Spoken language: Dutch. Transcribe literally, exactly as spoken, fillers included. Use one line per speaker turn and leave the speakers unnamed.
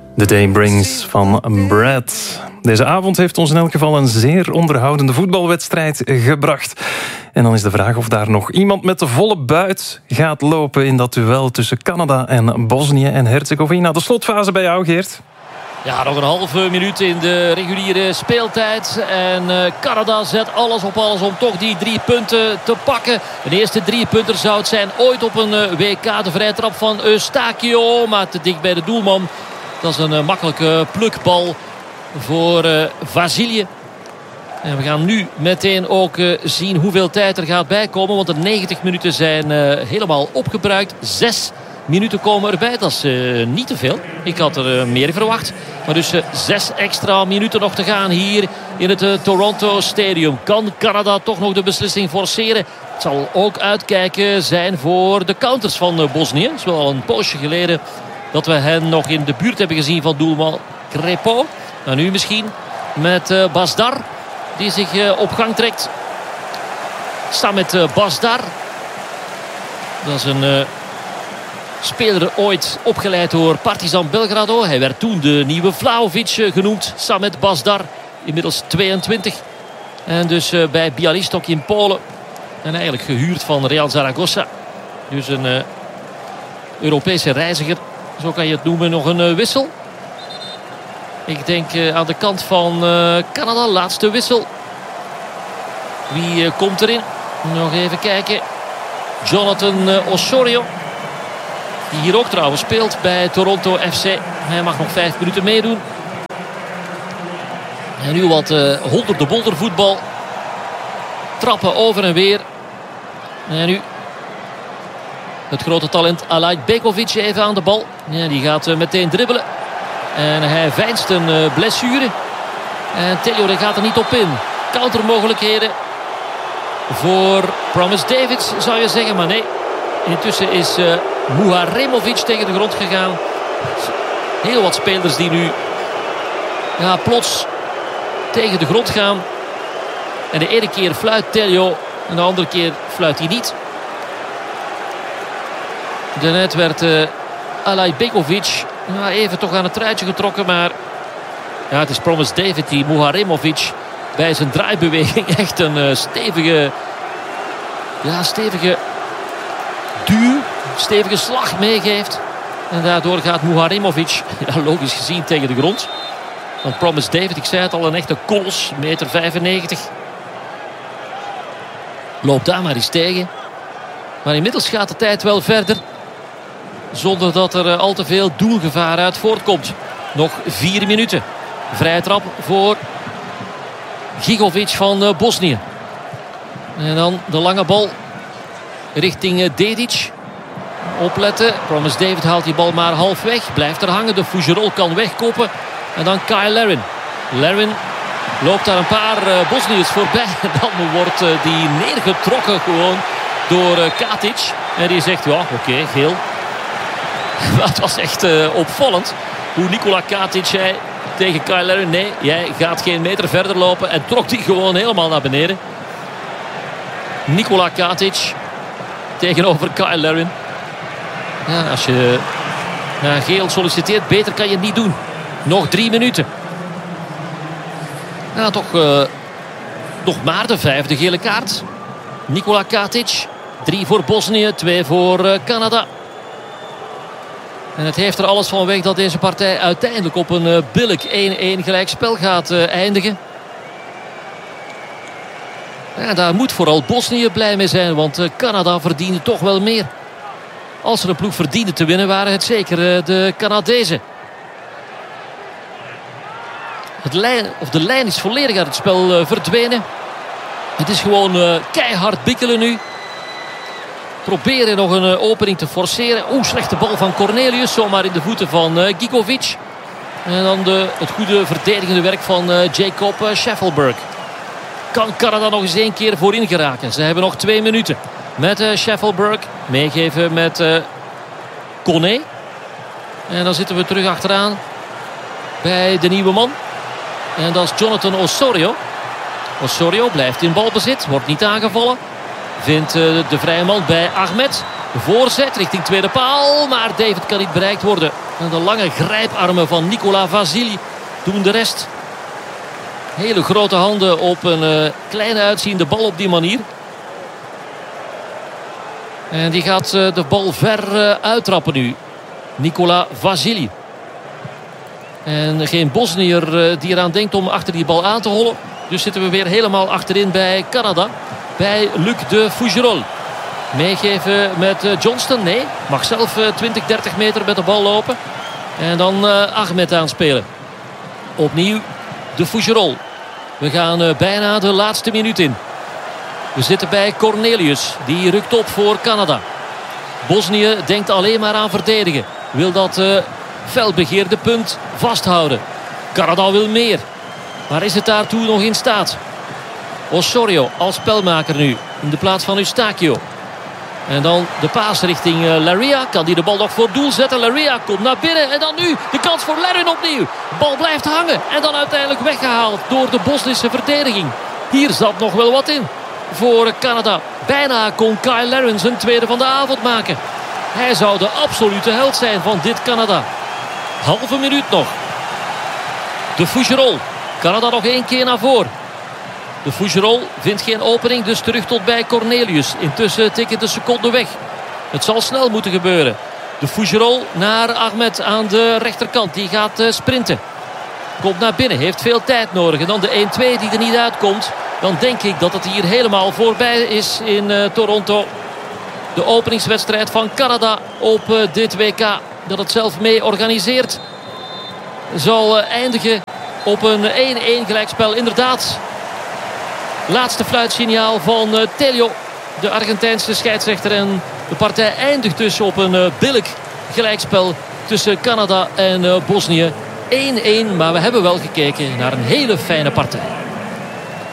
The Day Brings van Brad. Deze avond heeft ons in elk geval een zeer onderhoudende voetbalwedstrijd gebracht. En dan is de vraag of daar nog iemand met de volle buit gaat lopen in dat duel tussen Canada en Bosnië en Herzegovina. De slotfase bij jou, Geert.
Ja, nog een halve minuut in de reguliere speeltijd. En uh, Canada zet alles op alles om toch die drie punten te pakken. De eerste drie punten zou het zijn ooit op een uh, W K. De vrije trap van Eustachio, maar te dicht bij de doelman. Dat is een uh, makkelijke plukbal voor uh, Vasilië. En we gaan nu meteen ook uh, zien hoeveel tijd er gaat bijkomen. Want de negentig minuten zijn uh, helemaal opgebruikt. Zes minuten komen erbij. Dat is uh, niet te veel. Ik had er uh, meer verwacht. Maar dus uh, zes extra minuten nog te gaan hier in het uh, Toronto Stadium. Kan Canada toch nog de beslissing forceren? Het zal ook uitkijken zijn voor de counters van uh, Bosnië. Het is wel al een poosje geleden dat we hen nog in de buurt hebben gezien van doelman Crepo. Nou, nu misschien met uh, Basdar, die zich uh, op gang trekt. Staan met uh, Basdar. Dat is een uh, speler ooit opgeleid door Partizan Belgrado. Hij werd toen de nieuwe Vlahovic uh, genoemd. Samet Basdar, inmiddels tweeëntwintig. En dus uh, bij Bialystok in Polen. En eigenlijk gehuurd van Real Zaragoza. Dus een uh, Europese reiziger. Zo kan je het noemen, nog een uh, wissel. Ik denk uh, aan de kant van uh, Canada, laatste wissel. Wie uh, komt erin? Nog even kijken. Jonathan uh, Osorio. Die hier ook trouwens speelt bij Toronto F C. Hij mag nog vijf minuten meedoen. En nu wat uh, honderden bolder voetbal. Trappen over en weer. En nu het grote talent Alay Begovic even aan de bal. Ja, die gaat uh, meteen dribbelen. En hij veinst een uh, blessure. En Tello gaat er niet op in. Countermogelijkheden voor Promise Davids zou je zeggen. Maar nee, intussen is uh, Muharemovic tegen de grond gegaan. Heel wat spelers die nu ja, plots tegen de grond gaan. En de ene keer fluit Tello en de andere keer fluit hij niet. Daarnet werd uh, Alay Begovic ja, even toch aan het truitje getrokken. Maar ja, het is Promise David die Muharemovic bij zijn draaibeweging echt een uh, stevige, ja, stevige duw, stevige slag meegeeft. En daardoor gaat Muharemovic, ja, logisch gezien, tegen de grond. Want Promise David, ik zei het al, een echte kolos, een meter vijfennegentig. Loopt daar maar eens tegen. Maar inmiddels gaat de tijd wel verder. Zonder dat er al te veel doelgevaar uit voortkomt. Nog vier minuten. Vrije trap voor Gigovic van Bosnië. En dan de lange bal richting Dedic. Opletten. Promise David haalt die bal maar half weg. Blijft er hangen. De Fougerolles kan wegkoppen. En dan Kyle Larin. Larin loopt daar een paar uh, Bosniërs voorbij. En dan wordt uh, die neergetrokken gewoon door uh, Katic. En die zegt, ja, oké, okay, geel. Maar het was echt uh, opvallend hoe Nikola Katic zei tegen Kyle Larin: nee, jij gaat geen meter verder lopen. En trok die gewoon helemaal naar beneden. Nikola Katic tegenover Kyle Larin. Ja, als je ja, geel solliciteert, beter kan je het niet doen. Nog drie minuten. Ja, toch uh, nog maar de vijfde gele kaart. Nikola Katic. Drie voor Bosnië, twee voor uh, Canada. En het heeft er alles van weg dat deze partij uiteindelijk op een uh, billig één-één gelijkspel gaat uh, eindigen. Ja, daar moet vooral Bosnië blij mee zijn, want uh, Canada verdiende toch wel meer. Als er een ploeg verdiende te winnen, waren het zeker uh, de Canadezen. Het lijn, of de lijn is volledig uit het spel uh, verdwenen. Het is gewoon uh, keihard bikkelen nu. Proberen nog een uh, opening te forceren. Oeh, slechte bal van Cornelius. Zomaar in de voeten van uh, Gigovic. En dan de, het goede verdedigende werk van uh, Jacob uh, Scheffelberg. Kan Canada nog eens één keer voorin geraken. Ze hebben nog twee minuten. Met uh, Scheffelberg. Meegeven met uh, Koné. En dan zitten we terug achteraan bij de nieuwe man. En dat is Jonathan Osorio. Osorio blijft in balbezit. Wordt niet aangevallen. Vindt uh, de vrije man bij Ahmed. De voorzet richting tweede paal. Maar David kan niet bereikt worden. En de lange grijparmen van Nicola Vasili doen de rest. Hele grote handen op een uh, kleine uitziende bal op die manier. En die gaat uh, de bal ver uh, uittrappen nu. Nicola Vasili. En geen Bosnier uh, die eraan denkt om achter die bal aan te hollen. Dus zitten we weer helemaal achterin bij Canada. Bij Luc de Fougerolles. Meegeven met uh, Johnston. Nee, mag zelf uh, twintig, dertig meter met de bal lopen. En dan uh, Ahmed aanspelen. Opnieuw de Fougerolles. We gaan uh, bijna de laatste minuut in. We zitten bij Cornelius. Die rukt op voor Canada. Bosnië denkt alleen maar aan verdedigen. Wil dat uh, felbegeerde punt vasthouden. Canada wil meer. Maar is het daartoe nog in staat? Osorio als spelmaker nu. In de plaats van Eustáquio. En dan de paas richting uh, Laria. Kan die de bal nog voor doel zetten. Laria komt naar binnen. En dan nu de kans voor Larin opnieuw. De bal blijft hangen. En dan uiteindelijk weggehaald door de Bosnische verdediging. Hier zat nog wel wat in voor Canada. Bijna kon Kyle Larin zijn tweede van de avond maken. Hij zou de absolute held zijn van dit Canada. Halve minuut nog. De Fougerolles. Canada nog één keer naar voren. De Fougerolles vindt geen opening, dus terug tot bij Cornelius. Intussen tikken de seconden weg. Het zal snel moeten gebeuren. De Fougerolles naar Ahmed aan de rechterkant. Die gaat uh, sprinten. Komt naar binnen, heeft veel tijd nodig. En dan de één-twee die er niet uitkomt. Dan denk ik dat het hier helemaal voorbij is in uh, Toronto. De openingswedstrijd van Canada op uh, dit W K. Dat het zelf mee organiseert. Zal uh, eindigen op een één-één gelijkspel. Inderdaad. Laatste fluitsignaal van uh, Telio. De Argentijnse scheidsrechter. En de partij eindigt dus op een uh, billig gelijkspel tussen Canada en uh, Bosnië. één-één, maar we hebben wel gekeken naar een hele fijne partij.